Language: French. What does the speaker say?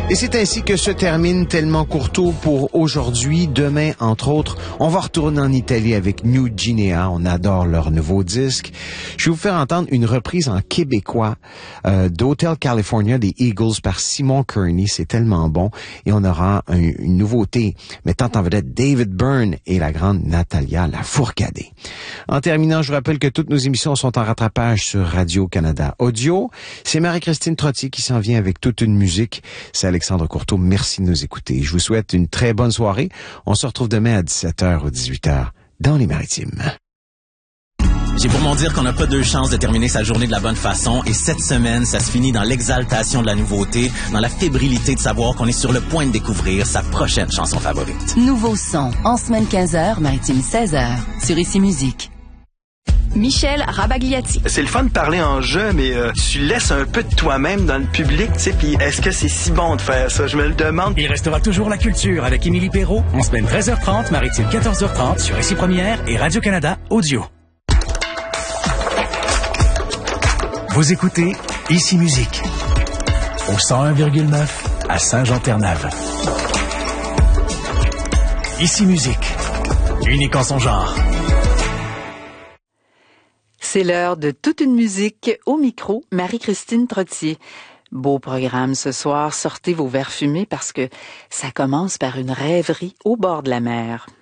Et c'est ainsi que se termine Tellement Courteau pour aujourd'hui. Demain, entre autres, on va retourner en Italie avec New Guinea. On adore leur nouveau disque. Je vais vous faire entendre une reprise en québécois d'Hotel California des Eagles par Simon Kearney. C'est tellement bon. Et on aura une nouveauté mettant en vedette David Byrne et la grande Natalia Lafourcade. En terminant, je vous rappelle que toutes nos émissions sont en rattrapage sur Radio-Canada Audio. C'est Marie-Christine Trottier qui s'en vient avec toute une musique. C'est Alexandre Courteau. Merci de nous écouter. Je vous souhaite une très bonne soirée. On se retrouve demain à 17h ou 18h dans les Maritimes. J'ai pour mon dire qu'on n'a pas deux chances de terminer sa journée de la bonne façon et cette semaine, ça se finit dans l'exaltation de la nouveauté, dans la fébrilité de savoir qu'on est sur le point de découvrir sa prochaine chanson favorite. Nouveau son, en semaine 15h, Maritime 16h, sur Ici Musique. Michel Rabagliati. C'est le fun de parler en jeu, mais tu laisses un peu de toi-même dans le public, tu sais, puis est-ce que c'est si bon de faire ça? Je me le demande. Il restera toujours la culture avec Émilie Perrault, en semaine 13h30, Maritime 14h30, sur Ici Première et Radio-Canada Audio. Vous écoutez Ici Musique, au 101,9 à Saint-Jean-Terre-Neuve. Ici Musique, unique en son genre. C'est l'heure de toute une musique au micro, Marie-Christine Trottier. Beau programme ce soir, sortez vos verres fumés parce que ça commence par une rêverie au bord de la mer.